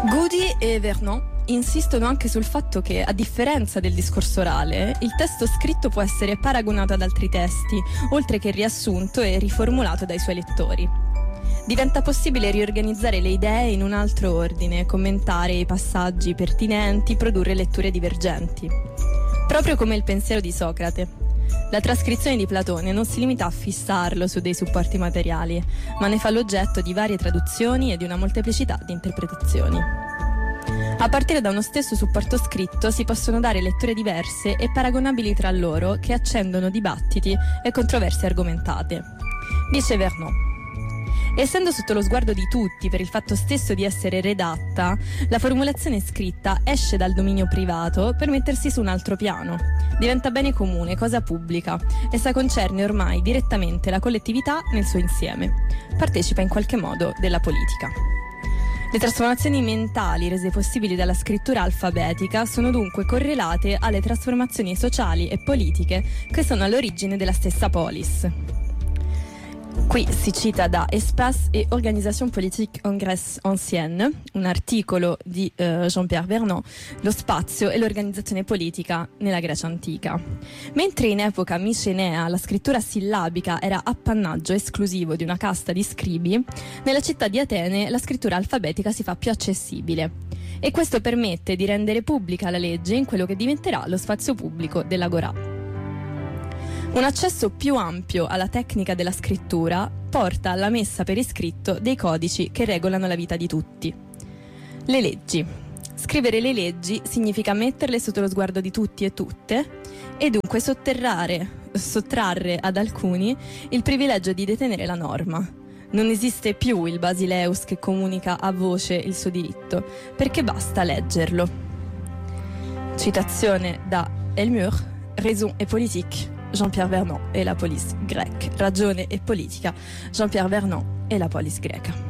Goody e Vernon insistono anche sul fatto che, a differenza del discorso orale, il testo scritto può essere paragonato ad altri testi, oltre che riassunto e riformulato dai suoi lettori. Diventa possibile riorganizzare le idee in un altro ordine, commentare i passaggi pertinenti, produrre letture divergenti. Proprio come il pensiero di Socrate. La trascrizione di Platone non si limita a fissarlo su dei supporti materiali, ma ne fa l'oggetto di varie traduzioni e di una molteplicità di interpretazioni. A partire da uno stesso supporto scritto si possono dare letture diverse e paragonabili tra loro che accendono dibattiti e controversie argomentate. Dice Vernon: essendo sotto lo sguardo di tutti per il fatto stesso di essere redatta, la formulazione scritta esce dal dominio privato per mettersi su un altro piano. Diventa bene comune, cosa pubblica. Essa concerne ormai direttamente la collettività nel suo insieme. Partecipa in qualche modo della politica. Le trasformazioni mentali rese possibili dalla scrittura alfabetica sono dunque correlate alle trasformazioni sociali e politiche che sono all'origine della stessa polis. Qui si cita da Espace et Organisation politique en Grèce ancienne, un articolo di Jean-Pierre Vernon, lo spazio e l'organizzazione politica nella Grecia antica. Mentre in epoca micenea la scrittura sillabica era appannaggio esclusivo di una casta di scribi, nella città di Atene la scrittura alfabetica si fa più accessibile. E questo permette di rendere pubblica la legge in quello che diventerà lo spazio pubblico dell'Agorà. Un accesso più ampio alla tecnica della scrittura porta alla messa per iscritto dei codici che regolano la vita di tutti. Le leggi. Scrivere le leggi significa metterle sotto lo sguardo di tutti e tutte e dunque sottrarre ad alcuni il privilegio di detenere la norma. Non esiste più il Basileus che comunica a voce il suo diritto, perché basta leggerlo. Citazione da Elmure, Raison et politique, Jean-Pierre Vernon e la police grecque. Ragione e politica, Jean-Pierre Vernon e la polis greca.